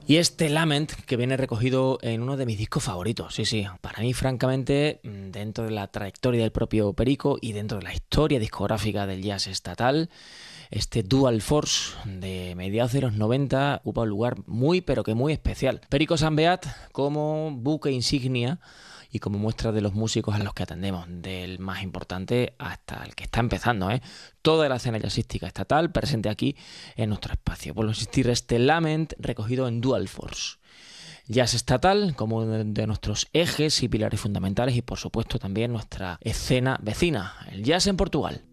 Y este Lament que viene recogido en uno de mis discos favoritos, sí, para mí francamente, dentro de la trayectoria del propio Perico y dentro de la historia discográfica del jazz estatal, este Dual Force de mediados de los 90 ocupa un lugar muy pero que muy especial. Perico Sambeat como buque insignia y como muestra de los músicos a los que atendemos, del más importante hasta el que está empezando, toda la escena jazzística estatal presente aquí en nuestro espacio. Por insistir, este Lament recogido en Dual Force. Jazz estatal como uno de nuestros ejes y pilares fundamentales y por supuesto también nuestra escena vecina, el jazz en Portugal.